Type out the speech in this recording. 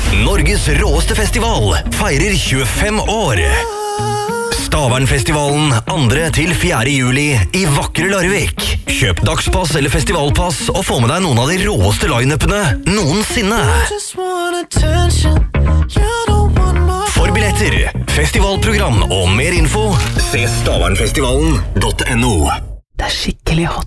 Norges råeste festival feirer 25 år. Stavernfestivalen 2.–4. juli i vakre Larvik. Kjøp dagspass eller festivalpass og få med deg noen av de råeste line-upene noensinne. For billetter, festivalprogram og mer info, se stavernfestivalen.no. Det er skikkelig hot